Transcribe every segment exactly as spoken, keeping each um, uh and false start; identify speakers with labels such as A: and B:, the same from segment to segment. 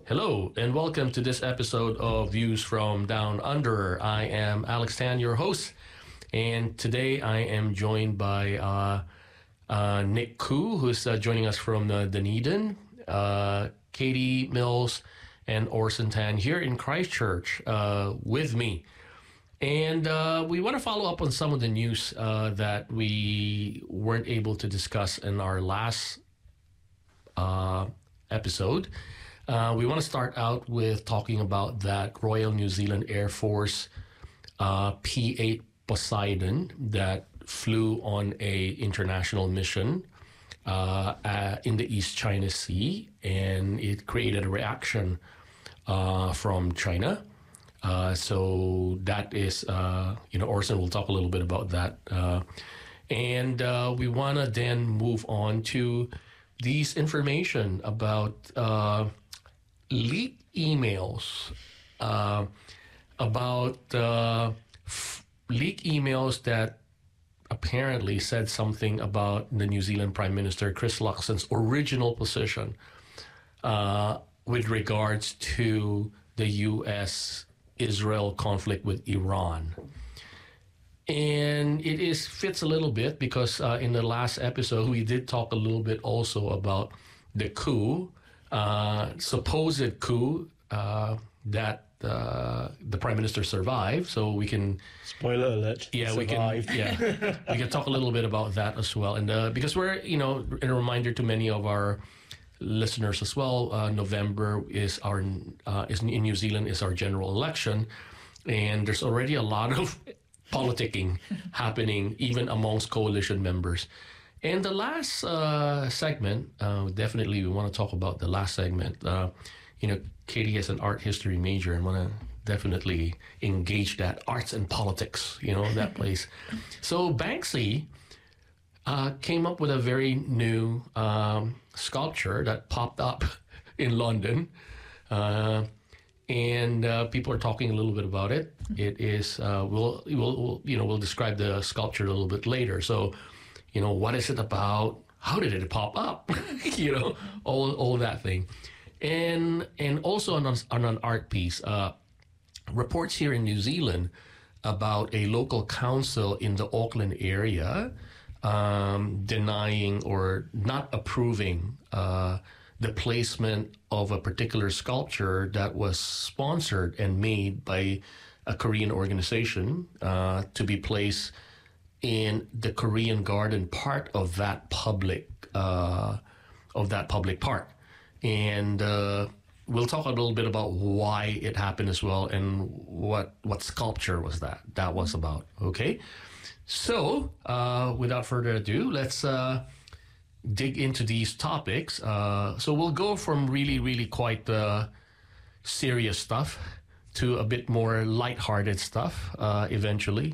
A: Hello, and welcome to this episode of Views from Down Under. I am Alex Tan, your host, and today I am joined by uh, uh, Nick Koo, who's uh, joining us from the Dunedin, uh, Katie Mills, and Orson Tan here in Christchurch uh, with me. And uh, we want to follow up on some of the news uh, that we weren't able to discuss in our last uh, episode. Uh, we want to start out with talking about that Royal New Zealand Air Force uh, P eight Poseidon that flew on a international mission uh, uh, in the East China Sea, and it created a reaction uh, from China. Uh, so that is, uh, you know, Orson will talk a little bit about that. Uh, and uh, we want to then move on to these information about uh, leaked emails, uh, about uh, f- leaked emails that apparently said something about the New Zealand Prime Minister Chris Luxon's original position uh, with regards to the U S Israel conflict with Iran. And it is fits a little bit because uh, in the last episode, we did talk a little bit also about the coup, uh, supposed coup uh, that uh, the Prime Minister survived. So we can...
B: Spoiler alert.
A: Yeah,
B: survived.
A: we can Yeah, we can talk a little bit about that as well. And uh, because we're, you know, a reminder to many of our listeners as well, uh, November is our uh, is in New Zealand is our general election, and there's already a lot of politicking happening even amongst coalition members. And the last uh, segment, uh, definitely we want to talk about the last segment. Uh, you know, Katie is an art history major and want to definitely engage that arts and politics. You know that place. So Banksy uh, came up with a very new Um, sculpture that popped up in London, uh, and uh, people are talking a little bit about it. It is uh, we'll, we'll we'll you know we'll describe the sculpture a little bit later. So, you know, what is it about? How did it pop up? you know, all all that thing, and and also on on an art piece, uh, reports here in New Zealand about a local council in the Auckland area Um, denying or not approving uh, the placement of a particular sculpture that was sponsored and made by a Korean organization uh, to be placed in the Korean garden part of that public uh, of that public park. And uh, we'll talk a little bit about why it happened as well and what what sculpture was that that was about. Okay. So, uh, without further ado, let's uh, dig into these topics. Uh, so we'll go from really, really quite uh, serious stuff to a bit more lighthearted stuff uh, eventually.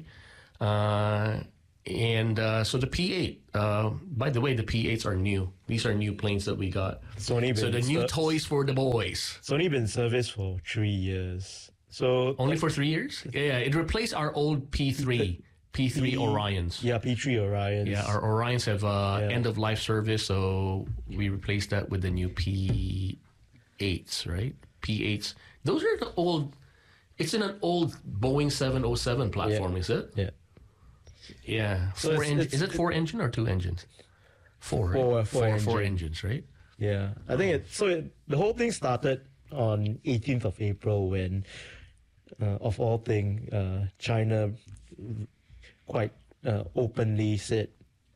A: Uh, and uh, so the P eight, uh, by the way, the P eights are new. These are new planes that we got.
B: It's only been
A: so the new
B: ser-
A: toys for the boys.
B: It's only been serviced for three years. So
A: Only for three years? Yeah, it replaced our old P three. P three
B: P-
A: Orions.
B: Yeah, P three Orions.
A: Yeah, our Orions have uh,
B: Yeah.
A: end of life service, so we replaced that with the new P eights, right? P eights. Those are the old. It's in an old Boeing seven oh seven platform,
B: Yeah.
A: is it?
B: Yeah.
A: Yeah.
B: So
A: Four
B: it's-
A: en-
B: it's-
A: is it four engine or two engines? Four. right?
B: Four, four
A: four, four
B: engine.
A: engines, right?
B: Yeah. I think it, so. It, the whole thing started on eighteenth of April when, uh, of all things, uh, China quite uh, openly said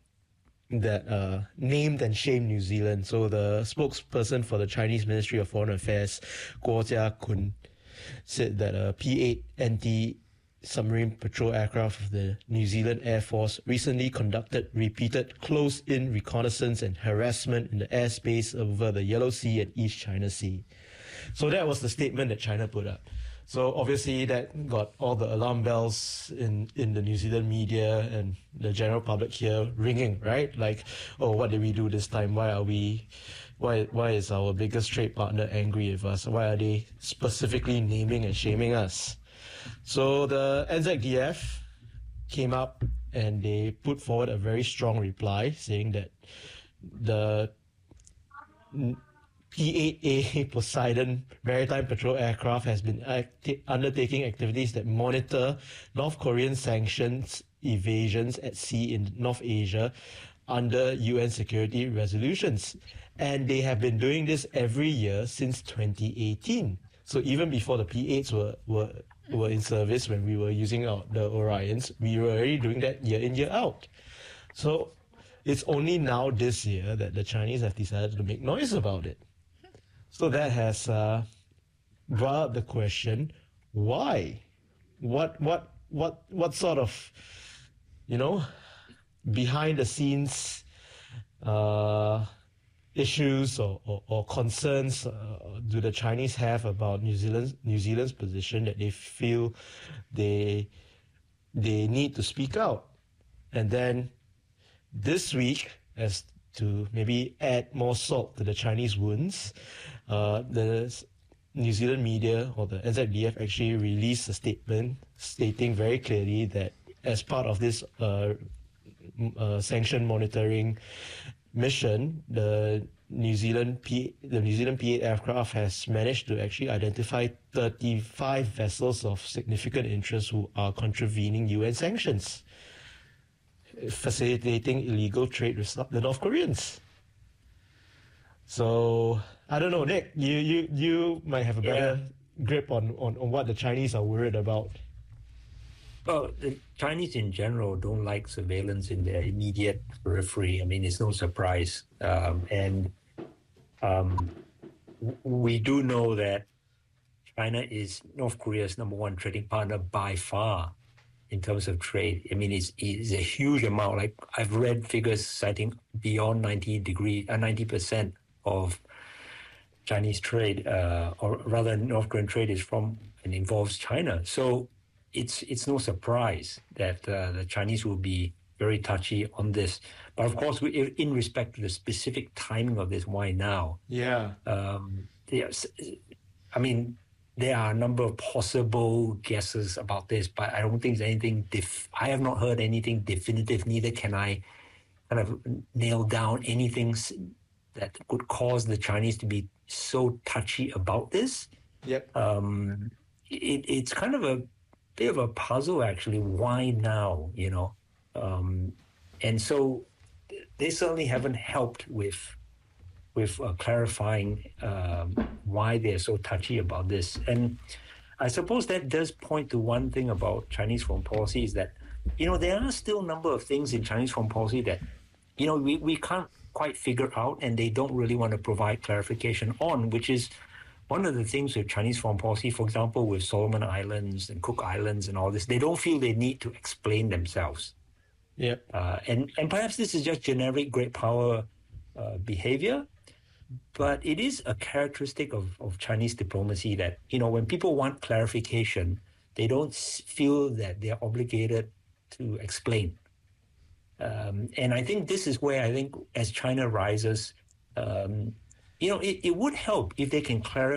B: that uh, named and shamed New Zealand. So the spokesperson for the Chinese Ministry of Foreign Affairs, Guo Jiakun, said that a P eight anti-submarine patrol aircraft of the New Zealand Air Force recently conducted repeated close-in reconnaissance and harassment in the airspace over the Yellow Sea and East China Sea. So that was the statement that China put up. So obviously that got all the alarm bells in, in the New Zealand media and the general public here ringing, right? Like, oh, what did we do this time? Why are we, why why is our biggest trade partner angry with us? Why are they specifically naming and shaming us? So the N Z D F came up and they put forward a very strong reply saying that the P eight A Poseidon maritime patrol aircraft has been acti- undertaking activities that monitor North Korean sanctions evasions at sea in North Asia under U N security resolutions. And they have been doing this every year since twenty eighteen. So even before the P eights were, were, were in service, when we were using our, the Orions, we were already doing that year in, year out. So it's only now this year that the Chinese have decided to make noise about it. So that has uh, brought up the question: why? What what what what sort of, you know, behind the scenes uh, issues or, or, or concerns uh, do the Chinese have about New Zealand's New Zealand's position that they feel they they need to speak out? And then this week, as to maybe add more salt to the Chinese wounds, uh, the New Zealand media, or the N Z D F, actually released a statement stating very clearly that as part of this uh, uh, sanction monitoring mission, the New Zealand P the New Zealand P eight aircraft has managed to actually identify thirty-five vessels of significant interest who are contravening U N sanctions, facilitating illegal trade with the North Koreans. So I don't know, Nick. You you you might have a better yeah. grip on, on, on what the Chinese are worried about.
C: Well, the Chinese in general don't like surveillance in their immediate periphery. I mean, it's no surprise. Um, and um, we do know that China is North Korea's number one trading partner by far in terms of trade. I mean, it's, it's a huge amount. Like I've read figures citing beyond ninety degree, uh, ninety percent of Chinese trade, uh, or rather North Korean trade is from and involves China. So it's it's no surprise that uh, the Chinese will be very touchy on this. But of course, we, in respect to the specific timing of this, why now?
B: Yeah.
C: Um, yes, I mean, there are a number of possible guesses about this, but I don't think there's anything. Def- I have not heard anything definitive. Neither can I kind of nail down anything that could cause the Chinese to be so touchy about this.
B: Yep.
C: Um, it, it's kind of a bit of a puzzle, actually. Why now? You know, um, and so they certainly haven't helped with. with uh, clarifying um, why they're so touchy about this. And I suppose that does point to one thing about Chinese foreign policy is that, you know, there are still a number of things in Chinese foreign policy that, you know, we, we can't quite figure out and they don't really want to provide clarification on, which is one of the things with Chinese foreign policy, for example, with Solomon Islands and Cook Islands and all this, they don't feel they need to explain themselves.
B: Yeah.
C: Uh, and, and perhaps this is just generic great power uh, behavior, but it is a characteristic of, of Chinese diplomacy that, you know, when people want clarification, they don't feel that they're obligated to explain. Um, and I think this is where I think as China rises, um, you know, it, it would help if they can clarify